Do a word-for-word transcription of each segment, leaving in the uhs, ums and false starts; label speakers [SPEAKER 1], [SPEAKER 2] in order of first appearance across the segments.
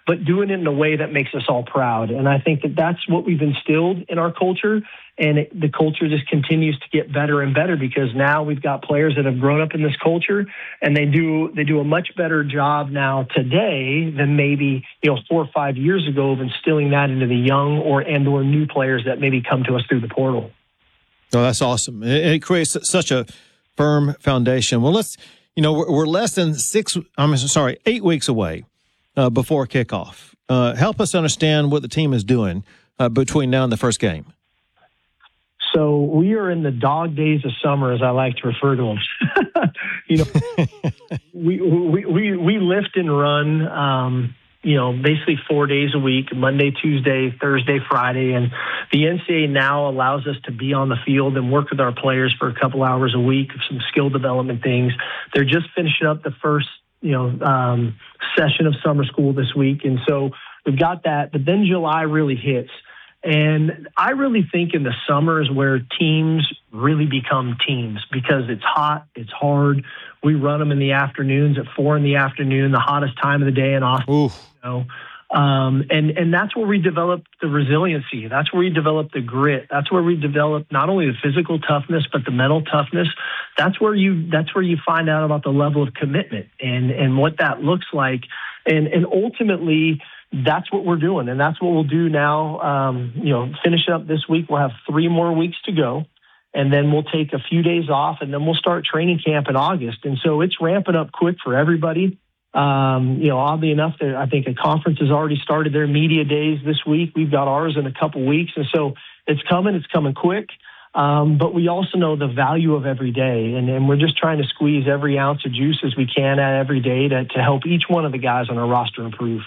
[SPEAKER 1] but doing it in a way that makes us all proud. And I think that that's what we've instilled in our culture. And it, the culture just continues to get better and better because now we've got players that have grown up in this culture, and they do they do a much better job now today than maybe you know four or five years ago of instilling that into the young or and or new players that maybe come to us through the portal.
[SPEAKER 2] Oh, that's awesome! It, it creates such a firm foundation. Well, let's you know we're, we're less than six. I'm sorry, eight weeks away uh, before kickoff. Uh, help us understand what the team is doing uh, between now and the first game.
[SPEAKER 1] So we are in the dog days of summer, as I like to refer to them. you know, we, we we we lift and run, um, you know, basically four days a week: Monday, Tuesday, Thursday, Friday. And the N C double A now allows us to be on the field and work with our players for a couple hours a week of some skill development things. They're just finishing up the first, you know, um, session of summer school this week, and so we've got that. But then July really hits. And I really think in the summer is where teams really become teams because it's hot, it's hard. We run them in the afternoons at four in the afternoon, the hottest time of the day in Austin.
[SPEAKER 2] Oof.
[SPEAKER 1] You know? um, and, and that's where we develop the resiliency. That's where we develop the grit. That's where we develop not only the physical toughness, but the mental toughness. That's where you, that's where you find out about the level of commitment and, and what that looks like. And, and ultimately, that's what we're doing, and that's what we'll do now. Um, you know, finish up this week. We'll have three more weeks to go, and then we'll take a few days off, and then we'll start training camp in August. And so it's ramping up quick for everybody. Um, you know, oddly enough, there, I think a conference has already started their media days this week. We've got ours in a couple weeks, and so it's coming. It's coming quick. Um, but we also know the value of every day, and, and we're just trying to squeeze every ounce of juice as we can at every day to, to help each one of the guys on our roster improve.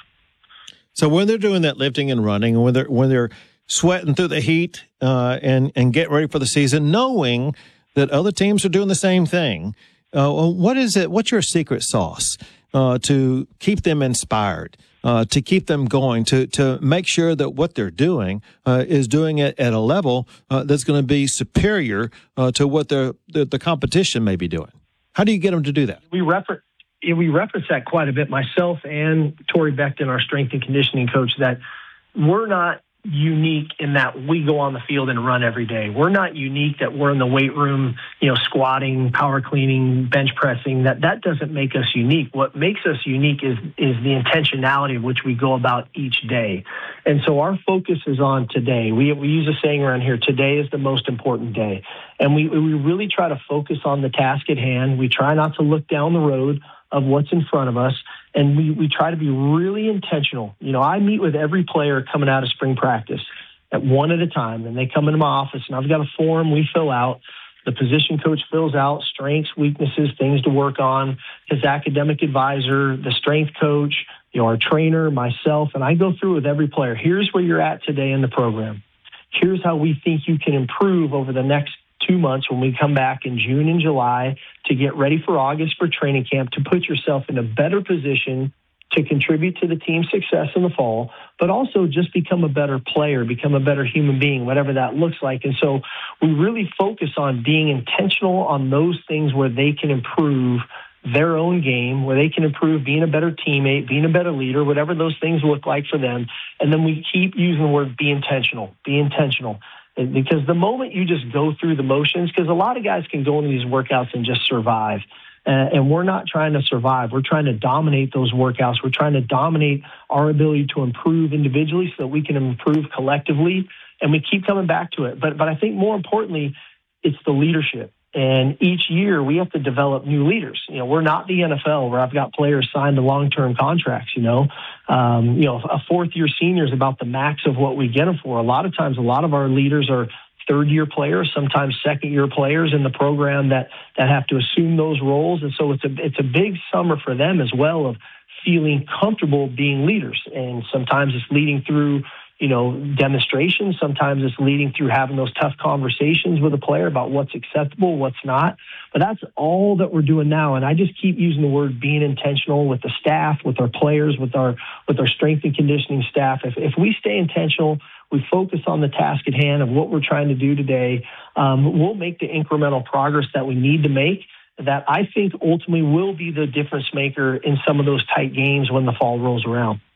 [SPEAKER 2] So when they're doing that lifting and running, and when they're when they're sweating through the heat uh, and and get ready for the season, knowing that other teams are doing the same thing, uh, what is it? What's your secret sauce uh, to keep them inspired, uh, to keep them going, to to make sure that what they're doing uh, is doing it at a level uh, that's going to be superior uh, to what the, the the competition may be doing? How do you get them to do that?
[SPEAKER 1] We reference. We reference that quite a bit, myself and Tori Beckton, our strength and conditioning coach, that we're not unique in that we go on the field and run every day. We're not unique that we're in the weight room, you know, squatting, power cleaning, bench pressing. That that doesn't make us unique. What makes us unique is is the intentionality of which we go about each day. And so our focus is on today. We we use a saying around here, today is the most important day. And we we really try to focus on the task at hand. We try not to look down the road of what's in front of us. And we, we try to be really intentional. You know, I meet with every player coming out of spring practice at one at a time, and they come into my office, and I've got a form we fill out. The position coach fills out strengths, weaknesses, things to work on, his academic advisor, the strength coach, you know, our trainer, myself, and I go through with every player. Here's where you're at today in the program. Here's how we think you can improve over the next two months when we come back in June and July to get ready for August for training camp, to put yourself in a better position to contribute to the team's success in the fall, but also just become a better player, become a better human being, whatever that looks like. And so we really focus on being intentional on those things where they can improve their own game, where they can improve being a better teammate, being a better leader, whatever those things look like for them. And then we keep using the word be intentional, be intentional. Because the moment you just go through the motions, because a lot of guys can go into these workouts and just survive. Uh, and we're not trying to survive. We're trying to dominate those workouts. We're trying to dominate our ability to improve individually so that we can improve collectively. And we keep coming back to it. But but I think more importantly, it's the leadership. And each year we have to develop new leaders. You know, we're not the N F L where I've got players signed to long-term contracts, you know. Um, you know, a fourth-year senior is about the max of what we get them for. A lot of times, a lot of our leaders are third-year players, sometimes second-year players in the program that, that have to assume those roles. And so it's a, it's a big summer for them as well of feeling comfortable being leaders. And sometimes it's leading through, you know, demonstrations. Sometimes it's leading through having those tough conversations with a player about what's acceptable, what's not. But that's all that we're doing now. And I just keep using the word being intentional with the staff, with our players, with our with our strength and conditioning staff. If if we stay intentional, we focus on the task at hand of what we're trying to do today, um, we'll make the incremental progress that we need to make that I think ultimately will be the difference maker in some of those tight games when the fall rolls around.